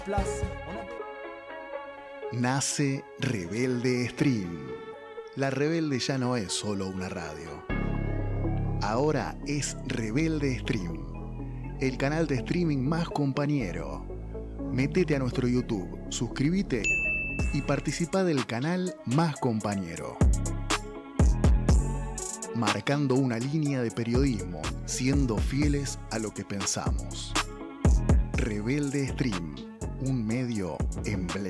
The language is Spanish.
Nace Rebelde Stream. La Rebelde ya no es solo una radio. Ahora es Rebelde Stream, el canal de streaming más compañero. Métete a nuestro YouTube, suscríbete y participa del canal más compañero. Marcando una línea de periodismo, siendo fieles a lo que pensamos. Rebelde Stream, un medio emblema.